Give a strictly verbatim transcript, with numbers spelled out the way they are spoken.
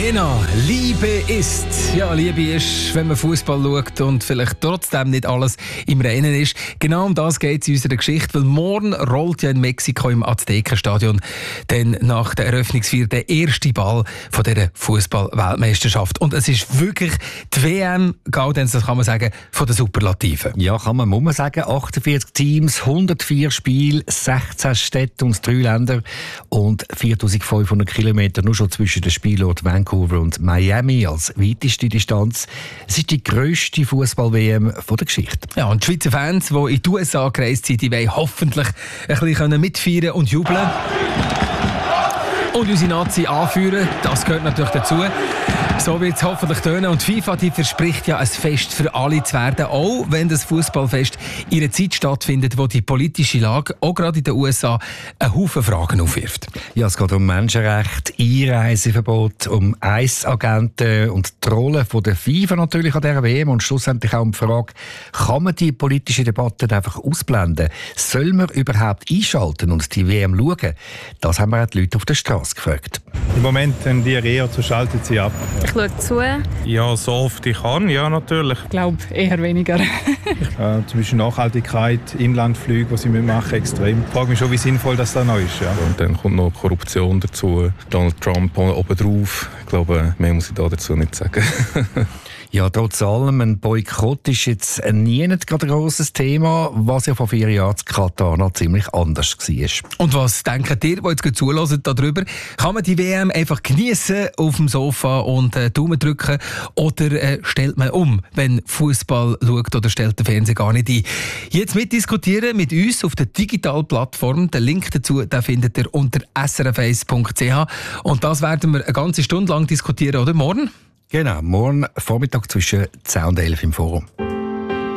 Lena, Liebe ist. Ja, Liebe ist, wenn man Fußball schaut und vielleicht trotzdem nicht alles im Reinen ist. Genau um das geht es in unserer Geschichte, weil morgen rollt ja in Mexiko im Aztekenstadion dann nach der Eröffnungsfeier der erste Ball von dieser Fußball-Weltmeisterschaft. Und es ist wirklich die W M, Gaudenz, das kann man sagen, von den Superlativen. Ja, kann man, muss man sagen. achtundvierzig Teams, hundertvier Spiele, sechzehn Städte und drei Länder und viertausendfünfhundert Kilometer nur schon zwischen den Spielorten Vancouver und Miami als weiteste Distanz. Es ist die grösste Fußball-W M der Geschichte. Ja, und die Schweizer Fans, die in die U S A gereist sind, die wollen hoffentlich ein bisschen mitfeiern und jubeln. Und unsere Nazi anführen, das gehört natürlich dazu. So wird es hoffentlich tönen. Und FIFA die verspricht ja, ein Fest für alle zu werden, auch wenn das Fußballfest in einer Zeit stattfindet, wo die politische Lage, auch gerade in den U S A, einen Haufen Fragen aufwirft. Ja, es geht um Menschenrechte, Einreiseverbot, um Eisagenten und die Rolle von der FIFA natürlich an dieser W M und schlussendlich auch um die Frage, kann man die politische Debatte einfach ausblenden? Soll man überhaupt einschalten und die W M schauen? Das haben wir auch die Leute auf der Straße gefragt. Im Moment tendiere ich eher zu schalten sie ab. Ich schaue zu. Ja, so oft ich kann, ja natürlich. Ich glaube eher weniger. äh, zum Beispiel Nachhaltigkeit, Inlandflüge, die sie machen, extrem. Ich frage mich schon, wie sinnvoll das da noch ist. Ja. Und dann kommt noch Korruption dazu, Donald Trump obendrauf. Ich glaube, mehr muss ich da dazu nicht sagen. Ja, trotz allem, ein Boykott ist jetzt nie nicht gerade ein grosses Thema, was ja vor vier Jahren in Katar noch ziemlich anders war. Und was denken ihr, die jetzt zuhören darüber? Kann man die W M einfach geniessen auf dem Sofa und äh, Daumen drücken? Oder äh, stellt man um, wenn Fußball schaut, oder stellt der Fernseher gar nicht ein? Jetzt mitdiskutieren mit uns auf der digitalen Plattform. Den Link dazu den findet ihr unter s r f eins punkt c h. Und das werden wir eine ganze Stunde lang diskutieren, oder? Morgen? Genau, morgen Vormittag zwischen zehn und elf im Forum.